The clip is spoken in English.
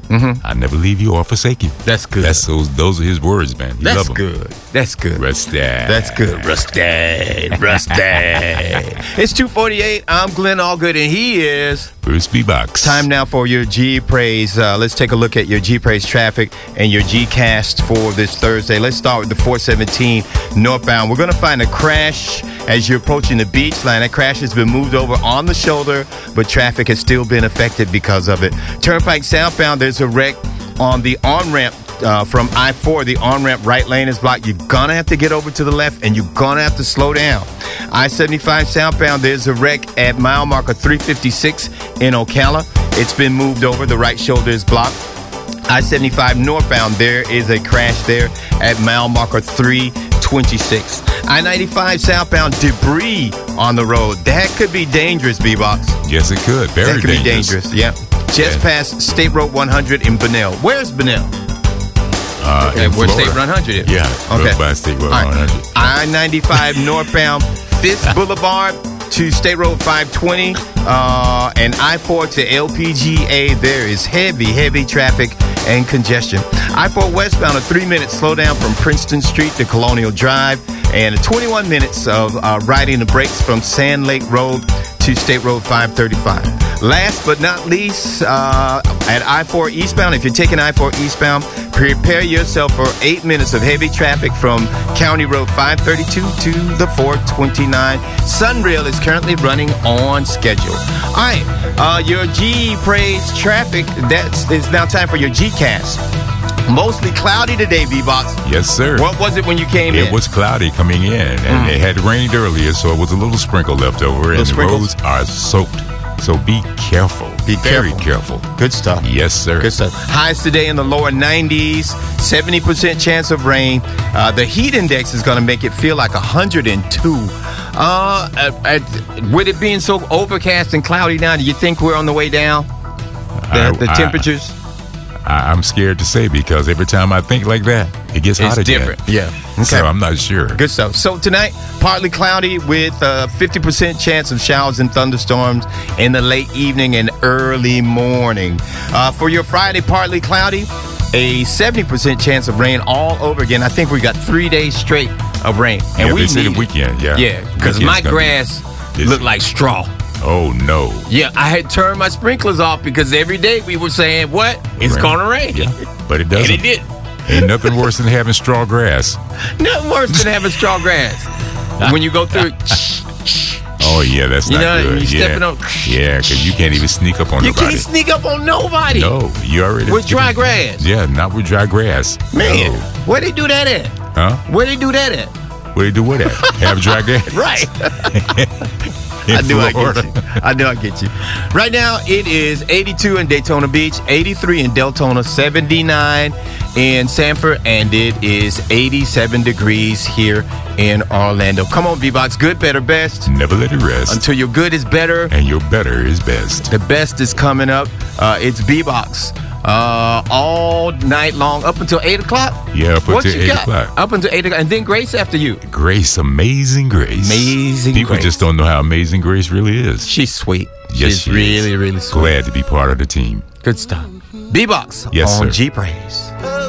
I never leave you or forsake you. That's good. Those are his words, man. You love them. Good. That's good. Rusty. That's good. Rusty. It's 2:48. I'm Glenn Allgood, and he is Bruce B-Box. Time now for your G-Praise. Let's take a look at your G-Praise traffic and your G-Cast for this Thursday. Let's start with the 417 northbound. We're going to find a crash as you're approaching the beach line. That crash has been moved over on the shoulder, but traffic has still been affected because of it. Turnpike southbound, there's a wreck on the on-ramp from I-4. The on-ramp right lane is blocked. You're going to have to get over to the left, and you're going to have to slow down. I-75 southbound, there's a wreck at mile marker 356 in Ocala. It's been moved over. The right shoulder is blocked. I-75 northbound, there is a crash there at mile marker 326. I-95 southbound, debris on the road. That could be dangerous, B-Box. Yes, it could. Very dangerous. That could be dangerous, yeah. Just past State Road 100 in Bunnell. Where's Bunnell? Where State Road 100 is? Yeah, okay. By State Road 100. I-95 northbound, 5th Boulevard to State Road 520, and I-4 to LPGA. There is heavy traffic and congestion. I-4 westbound, a 3-minute slowdown from Princeton Street to Colonial Drive, and 21 minutes of riding the brakes from Sand Lake Road to State Road 535. Last but not least, at I-4 eastbound, if you're taking I-4 eastbound, prepare yourself for 8 minutes of heavy traffic from County Road 532 to the 429. Sunrail is currently running on schedule. All right, your G-Praise traffic, it's now time for your G-Cast. Mostly cloudy today, B-Box. Yes, sir. What was it when you came in? It was cloudy coming in, and it had rained earlier, so it was a little sprinkle left over, and the roads are soaked. So be careful. Very careful. Good stuff. Yes, sir. Good stuff. Highs today in the lower 90s, 70% chance of rain. The heat index is going to make it feel like 102. With it being so overcast and cloudy now, do you think we're on the way down? The temperatures? I'm scared to say, because every time I think like that, it gets hot again. It's different. Yeah. Okay. So I'm not sure. Good stuff. So tonight, partly cloudy with 50% chance of showers and thunderstorms in the late evening and early morning. For your Friday, partly cloudy, a 70% chance of rain all over again. I think we got 3 days straight of rain. And we need the weekend, Yeah, because my grass looked like straw. Oh, no. Yeah, I had turned my sprinklers off because every day we were saying, what? It's going to rain. Yeah, but it doesn't. And it did. Ain't nothing worse than having straw grass. Nothing worse than having straw grass. When you go through it. Oh, yeah, that's not good. You're stepping on. Yeah, because you can't even sneak up on nobody. You can't sneak up on nobody. No, you already. With dry grass. Yeah, not with dry grass. Man, where they do that at? Huh? Where they do that at? Where they do what at? Have dry grass? Right. I knew I'd get you. Right now, it is 82 in Daytona Beach, 83 in Deltona, 79 in Sanford, and it is 87 degrees here in Orlando. Come on, B-Box. Good, better, best. Never let it rest. Until your good is better. And your better is best. The best is coming up. It's B-Box. All night long, up until 8 o'clock. Yeah, up until 8 o'clock. Up until 8 o'clock. And then Grace after you. Grace, amazing Grace. Amazing People Grace. just don't know how amazing Grace really is. She's sweet. Yes, She's really, really sweet. Glad to be part of the team. Good stuff. B-Box on G-Praise.